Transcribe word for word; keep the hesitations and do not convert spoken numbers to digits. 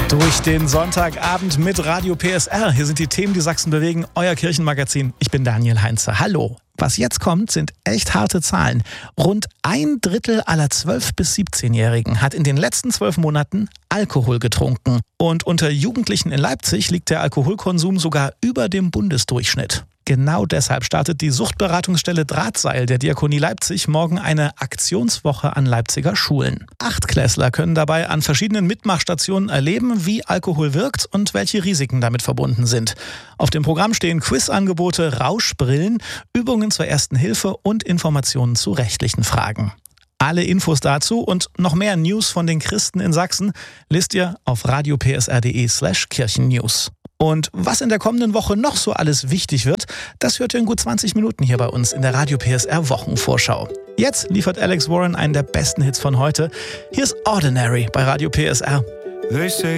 Durch den Sonntagabend mit Radio P S R. Hier sind die Themen, die Sachsen bewegen. Euer Kirchenmagazin. Ich bin Daniel Heinze. Hallo. Was jetzt kommt, sind echt harte Zahlen. Rund ein Drittel aller zwölf- bis siebzehnjährigen hat in den letzten zwölf Monaten Alkohol getrunken. Und unter Jugendlichen in Leipzig liegt der Alkoholkonsum sogar über dem Bundesdurchschnitt. Genau deshalb startet die Suchtberatungsstelle Drahtseil der Diakonie Leipzig morgen eine Aktionswoche an Leipziger Schulen. Achtklässler können dabei an verschiedenen Mitmachstationen erleben, wie Alkohol wirkt und welche Risiken damit verbunden sind. Auf dem Programm stehen Quizangebote, Rauschbrillen, Übungen zur Ersten Hilfe und Informationen zu rechtlichen Fragen. Alle Infos dazu und noch mehr News von den Christen in Sachsen lest ihr auf radiopsr.de slash Kirchennews. Und was in der kommenden Woche noch so alles wichtig wird, das hört ihr in gut zwanzig Minuten hier bei uns in der Radio P S R Wochenvorschau. Jetzt liefert Alex Warren einen der besten Hits von heute. Hier ist Ordinary bei Radio P S R.